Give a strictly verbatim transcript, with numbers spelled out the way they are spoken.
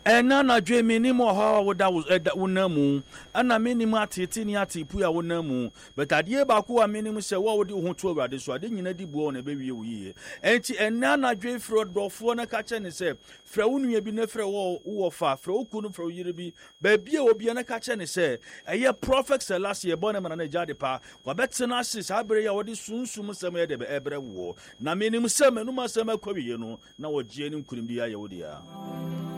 ena na dwe minimo ha woda wonamu ana minimo atete ni atipu ya wonamu but adie ba ko a minimo se wo wodi ho to awurade so ade nyina di buo na be wie wiye enti ena na dwe fro dofo na ka che ne se fra wonua bi na fra wo wo fa fra okunu fra yire bi ba bia obi na ka che ne se eye prophet Selassie e bona mana na jade pa wa betena sis abere ya wodi sunsum sem ye de be ebre wo na minimo se manuma sem akwabiye no na wo gie ni nkurim bi ya ye wodi ya